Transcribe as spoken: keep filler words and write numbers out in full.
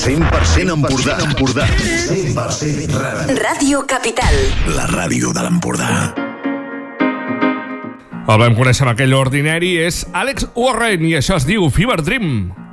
cent per cent Empordà. cent per cent Ràdio Capital. La ràdio de l'Empordà. El vam conèixer amb aquell ordinari, és Alex Warren i això es diu Fever Dream.